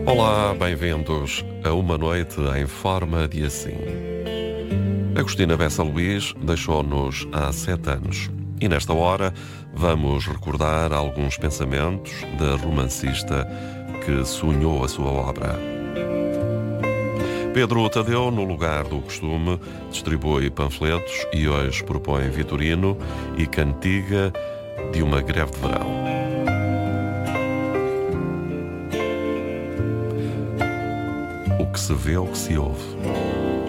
Olá, bem-vindos a Uma Noite em Forma de Assim. Agostina Bessa Luís deixou-nos há 7 anos e nesta hora vamos recordar alguns pensamentos da romancista que sonhou a sua obra. Pedro Tadeu, no lugar do costume, distribui panfletos e hoje propõe Vitorino e Cantiga de uma greve de verão. O que se vê, o que se ouve.